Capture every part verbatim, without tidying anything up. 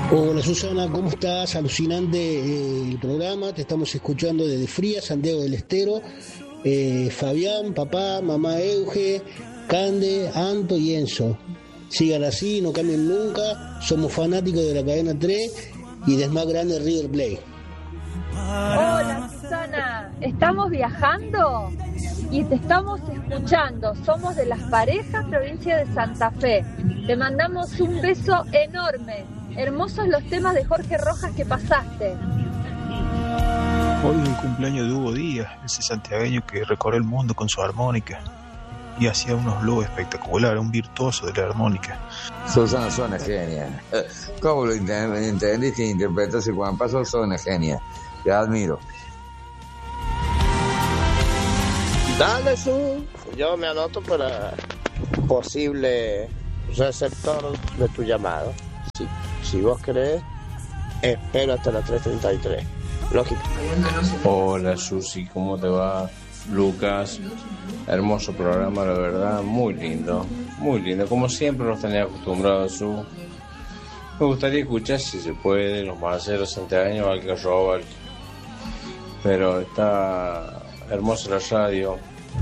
Hola Susana, ¿cómo estás? Alucinante eh, el programa, te estamos escuchando desde Fría, Santiago del Estero. Eh, Fabián, papá, mamá Euge, Cande, Anto y Enzo. Sigan así, no cambien nunca, somos fanáticos de la cadena tres y del más grande River Plate. Hola Susana, estamos viajando y te estamos escuchando. Somos de Las Parejas, provincia de Santa Fe. Te mandamos un beso enorme. Hermosos los temas de Jorge Rojas que pasaste. Hoy es el cumpleaños de Hugo Díaz, ese santiagueño que recorre el mundo con su armónica y hacía unos blues espectaculares, un virtuoso de la armónica. Susana suena genia. ¿Cómo lo entendiste e interpretaste cuando pasó? Suena genia. Te admiro. Dale, Su. Yo me anoto para posible receptor de tu llamado. Sí. Si vos querés, espero hasta las tres treinta y tres. Lógico. Hola Susi, ¿cómo te va? Lucas, hermoso programa, la verdad, muy lindo, muy lindo, como siempre nos tenía acostumbrados. Su me gustaría escuchar, si se puede, los maceros santiagueños, al que roba, pero está hermosa la radio.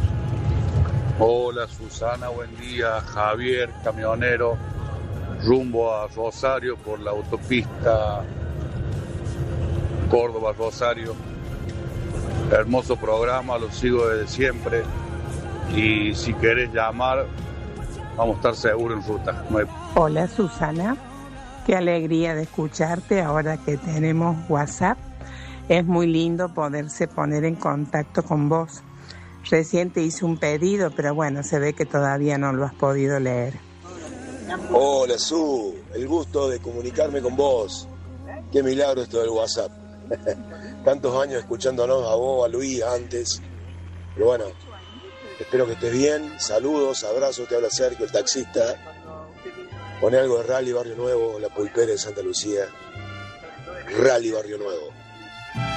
Hola Susana, buen día. Javier, camionero, rumbo a Rosario por la autopista Córdoba-Rosario. Hermoso programa, lo sigo desde siempre. Y si querés llamar, vamos a estar seguros en ruta. No hay... Hola Susana, qué alegría de escucharte ahora que tenemos WhatsApp. Es muy lindo poderse poner en contacto con vos. Recién te hice un pedido, pero bueno, se ve que todavía no lo has podido leer. Hola Su, el gusto de comunicarme con vos. Qué milagro esto del WhatsApp. Tantos años escuchándonos a vos, a Luis antes. Pero bueno, espero que estés bien. Saludos, abrazos, te habla Sergio, el taxista. Poné algo de Rally Barrio Nuevo, la pulpera de Santa Lucía. Rally Barrio Nuevo.